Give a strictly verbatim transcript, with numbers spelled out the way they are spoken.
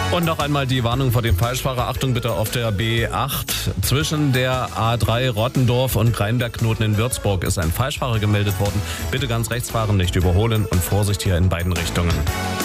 Und noch einmal die Warnung vor dem Falschfahrer. Achtung bitte auf der B acht. Zwischen der A drei Rottendorf und Kreinberg-Knoten in Würzburg ist ein Falschfahrer gemeldet worden. Bitte ganz rechts fahren, nicht überholen und Vorsicht hier in beiden Richtungen.